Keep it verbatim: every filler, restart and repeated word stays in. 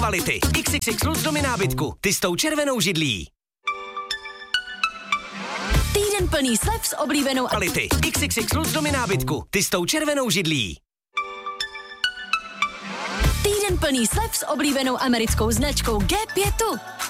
kvality. iks iks iks Lux domy nábytku. Ty s tou červenou židlí. Týden plný slev s oblíbenou Kvality. iks iks iks Lux domy nábytku. Ty s tou červenou židlí. Týden plný slev s oblíbenou americkou značkou G pět.